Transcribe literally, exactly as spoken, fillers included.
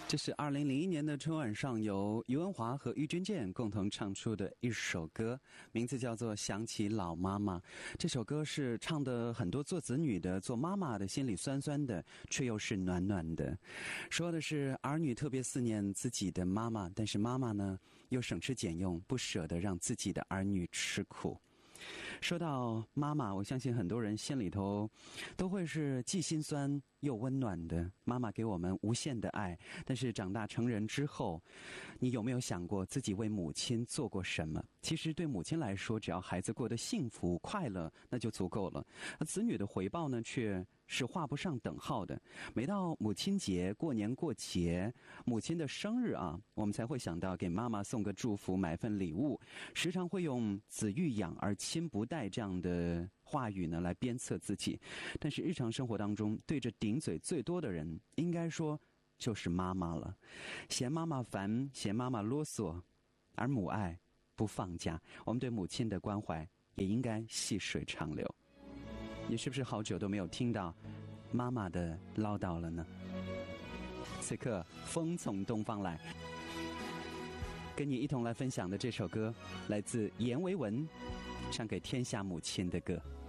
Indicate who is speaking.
Speaker 1: 这是二零零一年的春晚上由于文华和郁钧剑共同唱出的一首歌，名字叫做《想起老妈妈》。这首歌是唱的很多做子女的、做妈妈的心里酸酸的，却又是暖暖的。说的是儿女特别思念自己的妈妈，但是妈妈呢又省吃俭用，不舍得让自己的儿女吃苦。说到妈妈，我相信很多人心里头都会是既心酸又温暖的。妈妈给我们无限的爱，但是长大成人之后，你有没有想过自己为母亲做过什么？其实对母亲来说，只要孩子过得幸福快乐，那就足够了。而子女的回报呢，却是画不上等号的。每到母亲节、过年过节、母亲的生日啊，我们才会想到给妈妈送个祝福，买份礼物，时常会用子欲养而亲不待这样的话语呢来鞭策自己。但是日常生活当中，对着顶嘴最多的人，应该说就是妈妈了。嫌妈妈烦，嫌妈妈啰嗦，而母爱不放假，我们对母亲的关怀也应该细水长流。你是不是好久都没有听到妈妈的唠叨了呢？此刻风从东方来，跟你一同来分享的这首歌来自阎维文唱给天下母亲的歌。